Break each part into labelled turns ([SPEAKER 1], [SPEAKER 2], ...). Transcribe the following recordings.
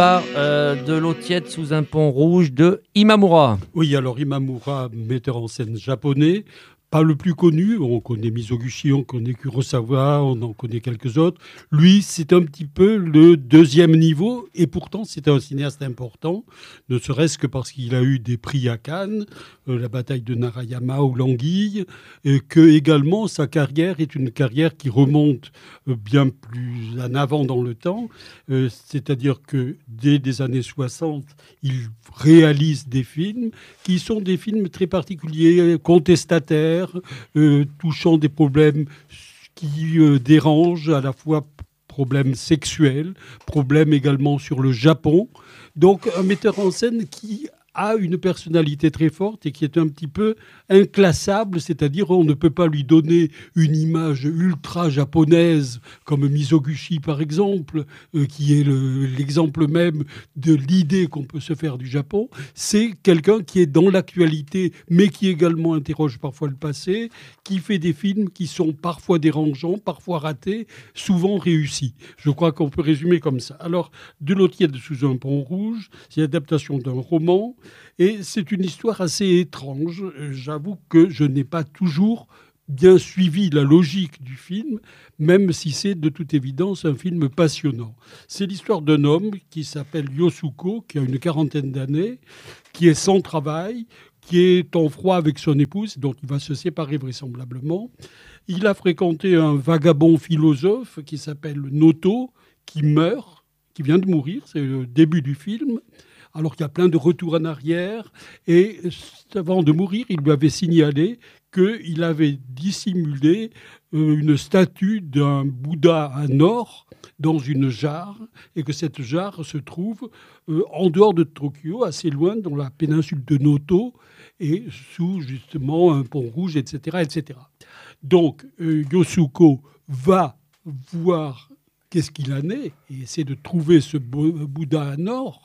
[SPEAKER 1] De l'eau tiède sous un pont rouge de Imamura.
[SPEAKER 2] Oui, alors Imamura, metteur en scène japonais, pas le plus connu. On connaît Mizoguchi, on connaît Kurosawa, on en connaît quelques autres. Lui, c'est un petit peu le deuxième niveau, et pourtant c'est un cinéaste important, ne serait-ce que parce qu'il a eu des prix à Cannes, la bataille de Narayama ou l'Anguille, et que également sa carrière est une carrière qui remonte bien plus en avant dans le temps. C'est-à-dire que dès les années 60, il réalise des films qui sont des films très particuliers, contestataires, touchant des problèmes qui dérangent, à la fois problèmes sexuels, problèmes également sur le Japon. Donc un metteur en scène qui a une personnalité très forte et qui est un petit peu inclassable, c'est-à-dire on ne peut pas lui donner une image ultra japonaise comme Mizoguchi par exemple, qui est l'exemple même de l'idée qu'on peut se faire du Japon. C'est quelqu'un qui est dans l'actualité mais qui également interroge parfois le passé, qui fait des films qui sont parfois dérangeants, parfois ratés, souvent réussis. Je crois qu'on peut résumer comme ça. Alors, De l'eau tiède sous un pont rouge, c'est l'adaptation d'un roman. Et c'est une histoire assez étrange. J'avoue que je n'ai pas toujours bien suivi la logique du film, même si c'est de toute évidence un film passionnant. C'est l'histoire d'un homme qui s'appelle Yosuko, qui a une quarantaine d'années, qui est sans travail, qui est en froid avec son épouse, donc il va se séparer vraisemblablement. Il a fréquenté un vagabond philosophe qui s'appelle Noto, qui meurt, qui vient de mourir, c'est le début du film. Alors qu'il y a plein de retours en arrière. Et avant de mourir, il lui avait signalé qu'il avait dissimulé une statue d'un Bouddha en or dans une jarre, et que cette jarre se trouve en dehors de Tokyo, assez loin, dans la péninsule de Noto, et sous justement un pont rouge, etc. etc. Donc Yosuko va voir qu'est-ce qu'il en est, et essaie de trouver ce Bouddha en or.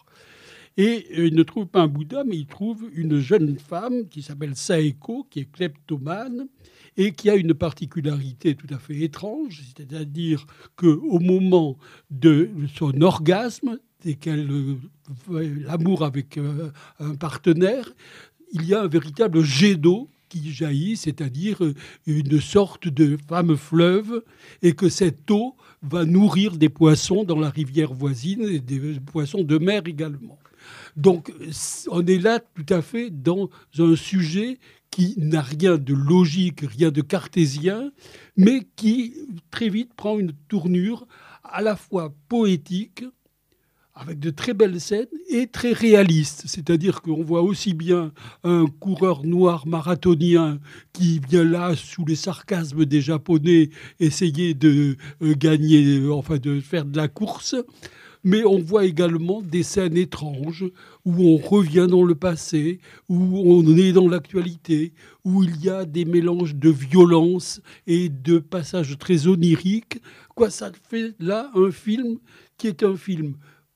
[SPEAKER 2] Et il ne trouve pas un Bouddha, mais il trouve une jeune femme qui s'appelle Saeko, qui est kleptomane, et qui a une particularité tout à fait étrange, c'est-à-dire qu'au moment de son orgasme, dès qu'elle l'amour avec un partenaire, il y a un véritable jet d'eau qui jaillit, c'est-à-dire une sorte de fameux fleuve, et que cette eau va nourrir des poissons dans la rivière voisine, et des poissons de mer également. Donc, on est là tout à fait dans un sujet qui n'a rien de logique, rien de cartésien, mais qui très vite prend une tournure à la fois poétique, avec de très belles scènes, et très réaliste. C'est-à-dire qu'on voit aussi bien un coureur noir marathonien qui vient là, sous les sarcasmes des Japonais, essayer de gagner, enfin de faire de la course. Mais on voit également des scènes étranges où on revient dans le passé, où on est dans l'actualité, où il y a des mélanges de violence et de passages très oniriques. Quoi, ça fait là un film qui est un film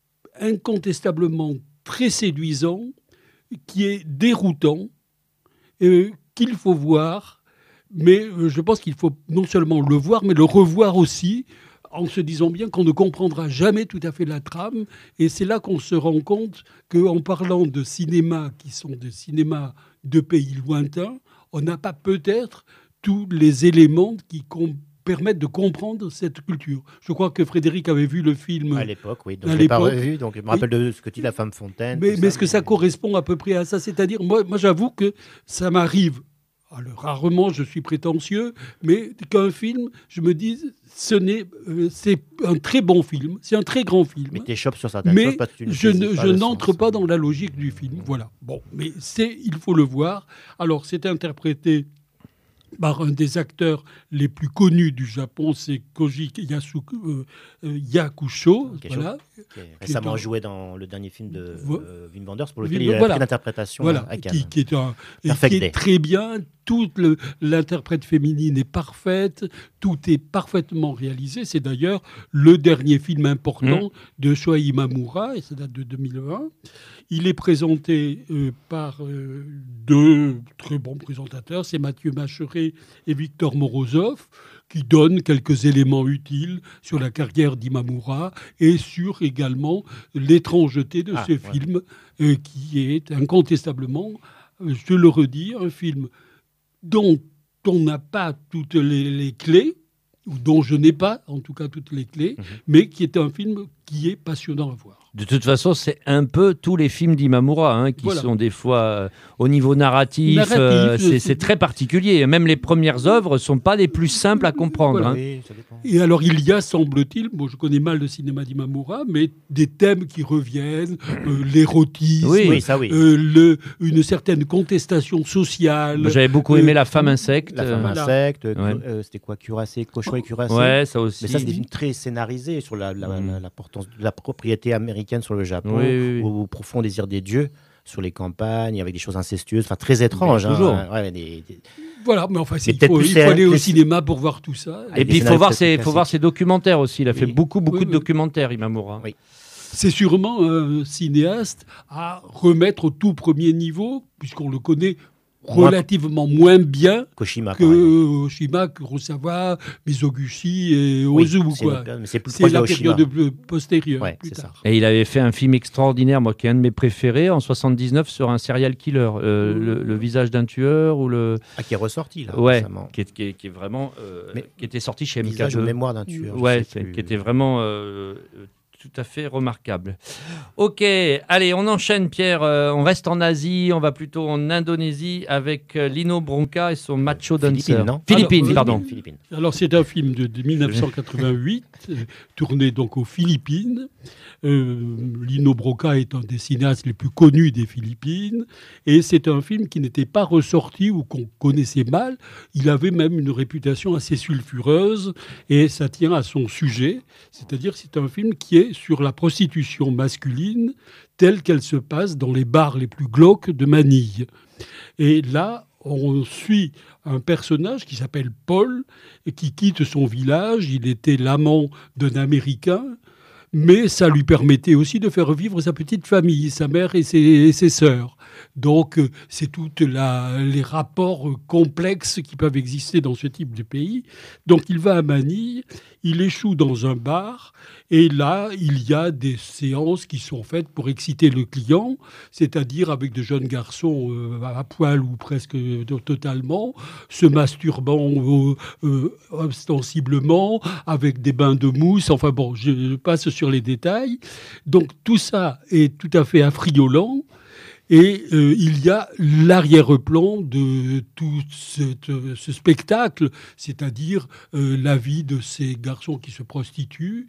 [SPEAKER 2] incontestablement très séduisant, qui est déroutant, qu'il faut voir. Mais je pense qu'il faut non seulement le voir, mais le revoir aussi, en se disant bien qu'on ne comprendra jamais tout à fait la trame. Et c'est là qu'on se rend compte qu'en parlant de cinéma qui sont des cinémas de pays lointains, on n'a pas peut-être tous les éléments qui permettent de comprendre cette culture. Je crois que Frédéric avait vu le film
[SPEAKER 3] à l'époque, oui. Donc je ne l'ai pas revu, donc je me rappelle de ce que dit La Femme Fontaine.
[SPEAKER 2] Mais est-ce que ça correspond à peu près à ça? C'est-à-dire, moi j'avoue que ça m'arrive. Alors, rarement, je suis prétentieux, mais qu'un film, je me dis, c'est un très bon film, c'est un très grand film.
[SPEAKER 3] Mais tu échoppes sur certaines choses parce que tu
[SPEAKER 2] je n'entre pas dans la logique du film. Voilà. Bon, mais il faut le voir. Alors, c'est interprété par un des acteurs les plus connus du Japon, c'est Koji Yakusho, voilà,
[SPEAKER 3] qui a récemment joué dans le dernier film de Wim Wenders, pour lequel il a pris l'interprétation à Cannes.
[SPEAKER 2] Qui est très bien. Toute l'interprète féminine est parfaite, tout est parfaitement réalisé. C'est d'ailleurs le dernier film important de Shoei Imamura, et ça date de 2020. Il est présenté par deux très bons présentateurs, c'est Mathieu Macheret et Victor Morozov, qui donne quelques éléments utiles sur la carrière d'Imamura et sur également l'étrangeté de ce film, qui est incontestablement, je le redis, un film dont on n'a pas toutes les clés, ou dont je n'ai pas, en tout cas, toutes les clés, mais qui est un film qui est passionnant à voir.
[SPEAKER 1] De toute façon, c'est un peu tous les films d'Imamura qui sont des fois, au niveau narratif, c'est très particulier. Même les premières œuvres ne sont pas les plus simples à comprendre.
[SPEAKER 2] Voilà. Oui, ça dépend. Et alors, il y a, semble-t-il, je connais mal le cinéma d'Imamura, mais des thèmes qui reviennent, l'érotisme, une certaine contestation sociale.
[SPEAKER 1] J'avais beaucoup aimé La femme insecte.
[SPEAKER 3] La femme insecte, c'était quoi, Cuirassé, Cochon et Cuirassé.
[SPEAKER 1] Ouais, ça aussi.
[SPEAKER 3] Mais ça, c'est des films très scénarisés sur l'importance de la propriété américaine sur le Japon, au profond désir des dieux, sur les campagnes, avec des choses incestueuses, très étranges.
[SPEAKER 1] Toujours.
[SPEAKER 2] Voilà, mais enfin, il faut aller au cinéma pour voir tout ça.
[SPEAKER 1] Et puis, il faut voir ses documentaires aussi. Il a fait beaucoup de documentaires, Imamura.
[SPEAKER 2] Oui. C'est sûrement un cinéaste à remettre au tout premier niveau, puisqu'on le connaît relativement moins bien
[SPEAKER 3] qu'Oshima,
[SPEAKER 2] que Kurosawa, Mizoguchi et Ozu. C'est la période postérieure.
[SPEAKER 3] Ouais, plus tard.
[SPEAKER 1] Et il avait fait un film extraordinaire, moi, qui est un de mes préférés, en 79, sur un serial killer, le visage d'un tueur ou le.
[SPEAKER 3] Qui est ressorti là.
[SPEAKER 1] Récemment. Qui est vraiment, qui était sorti chez MK2.
[SPEAKER 3] Visage ou mémoire d'un tueur.
[SPEAKER 1] Qui était vraiment. Tout à fait remarquable. Ok, allez, on enchaîne, Pierre. On reste en Asie, on va plutôt en Indonésie avec Lino Branca et son Macho Dancer. Philippines.
[SPEAKER 2] Alors, c'est un film de 1988, tourné donc aux Philippines. Lino Branca est un des cinéastes les plus connus des Philippines. Et c'est un film qui n'était pas ressorti ou qu'on connaissait mal. Il avait même une réputation assez sulfureuse. Et ça tient à son sujet. C'est-à-dire c'est un film qui est sur la prostitution masculine telle qu'elle se passe dans les bars les plus glauques de Manille. Et là, on suit un personnage qui s'appelle Paul et qui quitte son village. Il était l'amant d'un Américain, mais ça lui permettait aussi de faire vivre sa petite famille, sa mère et ses sœurs. Donc, c'est tous les rapports complexes qui peuvent exister dans ce type de pays. Donc, il va à Manille, il échoue dans un bar, et là, il y a des séances qui sont faites pour exciter le client, c'est-à-dire avec de jeunes garçons à poil ou presque totalement, se masturbant ostensiblement, avec des bains de mousse. Enfin bon, je passe sur les détails. Donc, tout ça est tout à fait affriolant. Et il y a l'arrière-plan de tout ce spectacle, c'est-à-dire la vie de ces garçons qui se prostituent,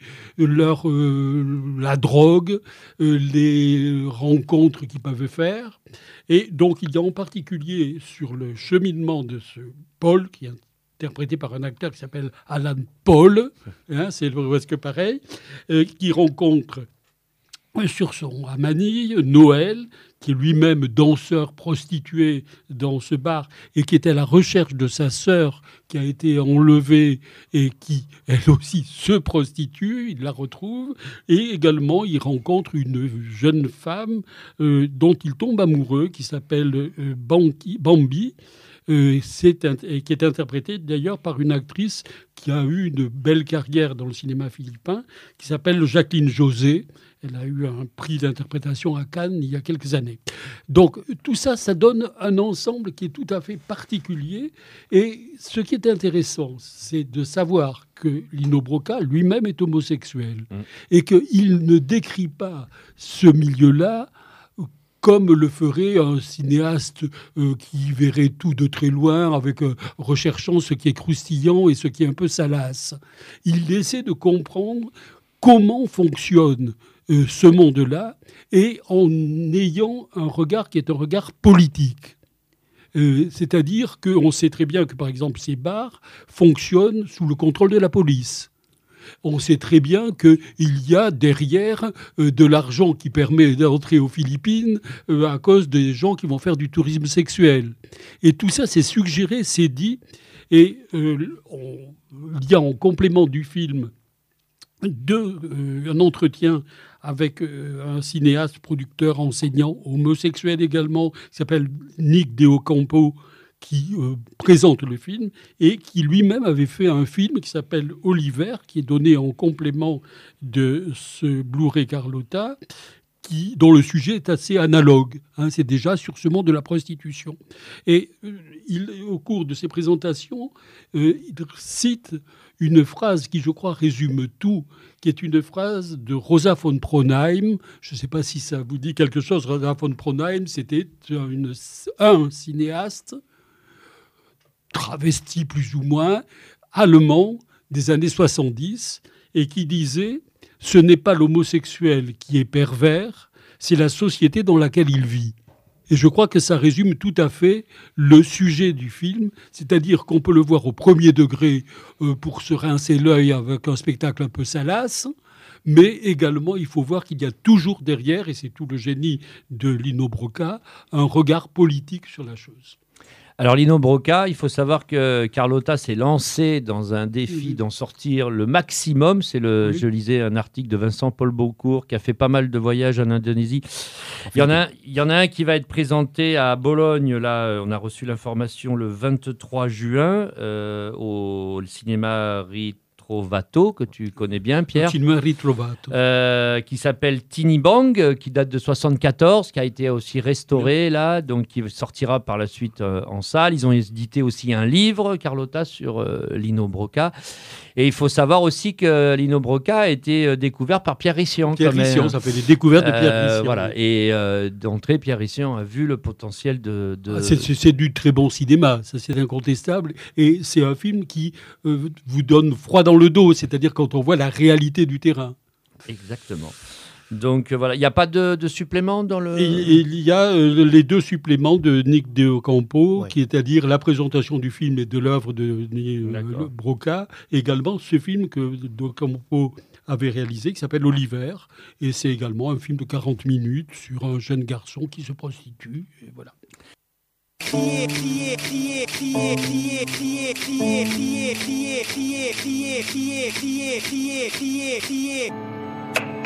[SPEAKER 2] la drogue, les rencontres qu'ils peuvent faire. Et donc il y a en particulier sur le cheminement de ce Paul, qui est interprété par un acteur qui s'appelle Alan Paul, c'est presque pareil, qui rencontre à Manille, Noël, qui est lui-même danseur prostitué dans ce bar et qui est à la recherche de sa sœur qui a été enlevée et qui, elle aussi, se prostitue. Il la retrouve. Et également, il rencontre une jeune femme dont il tombe amoureux, qui s'appelle Bambi, qui est interprétée d'ailleurs par une actrice qui a eu une belle carrière dans le cinéma philippin, qui s'appelle Jacqueline José. Elle a eu un prix d'interprétation à Cannes il y a quelques années. Donc tout ça, ça donne un ensemble qui est tout à fait particulier. Et ce qui est intéressant, c'est de savoir que Lino Branca lui-même est homosexuel et qu'il ne décrit pas ce milieu-là comme le ferait un cinéaste qui verrait tout de très loin, recherchant ce qui est croustillant et ce qui est un peu salace. Il essaie de comprendre comment fonctionne ce monde-là, et en ayant un regard qui est un regard politique. C'est-à-dire qu'on sait très bien que, par exemple, ces bars fonctionnent sous le contrôle de la police. On sait très bien qu'il y a derrière de l'argent qui permet d'entrer aux Philippines à cause des gens qui vont faire du tourisme sexuel. Et tout ça, c'est suggéré, c'est dit. Et il y a en complément du film un entretien avec un cinéaste, producteur, enseignant, homosexuel également, qui s'appelle Nick De Ocampo, qui présente le film et qui lui-même avait fait un film qui s'appelle Oliver, qui est donné en complément de ce Blu-ray Carlotta, dont le sujet est assez analogue. C'est déjà sur ce monde de la prostitution. Et au cours de ses présentations, il cite une phrase qui, je crois, résume tout, qui est une phrase de Rosa von Braunheim. Je ne sais pas si ça vous dit quelque chose. Rosa von Braunheim, c'était un cinéaste travesti plus ou moins, allemand des années 70, et qui disait « Ce n'est pas l'homosexuel qui est pervers, c'est la société dans laquelle il vit ». Et je crois que ça résume tout à fait le sujet du film, c'est-à-dire qu'on peut le voir au premier degré pour se rincer l'œil avec un spectacle un peu salace, mais également il faut voir qu'il y a toujours derrière, et c'est tout le génie de Lino Brocca, un regard politique sur la chose.
[SPEAKER 1] Alors Lino Brocca, il faut savoir que Carlotta s'est lancé dans un défi d'en sortir le maximum. Je lisais un article de Vincent Paul Beaucourt qui a fait pas mal de voyages en Indonésie. Il y en a un qui va être présenté à Bologne. Là, on a reçu l'information le 23 juin au cinéma Ritrovato, que tu connais bien, Pierre.
[SPEAKER 2] Cinéma Ritrovato.
[SPEAKER 1] Qui s'appelle Tini Bang, qui date de 74, qui a été aussi restauré là, donc qui sortira par la suite en salle. Ils ont édité aussi un livre, Carlotta, sur Lino Brocca. Et il faut savoir aussi que Lino Brocca a été découvert par Pierre Rissian.
[SPEAKER 2] Pierre Rissian, ça fait des découvertes de Pierre Rissian.
[SPEAKER 1] Voilà. Et d'entrée, Pierre Rissian a vu le potentiel de...
[SPEAKER 2] C'est du très bon cinéma, ça c'est incontestable. Et c'est un film qui vous donne froid dans le dos, c'est-à-dire quand on voit la réalité du terrain.
[SPEAKER 1] Exactement. Donc voilà, il n'y a pas de supplément dans le...
[SPEAKER 2] Il y a les deux suppléments de Nick De Ocampo, qui est à dire la présentation du film et de l'œuvre de Brocca, également ce film que De Ocampo avait réalisé, qui s'appelle Oliver, et c'est également un film de 40 minutes sur un jeune garçon qui se prostitue, et voilà. Crier, crier, crier, crier, crier, crier, crier, crier, crier, crier, crier, crier, crier, crier, crier, crier.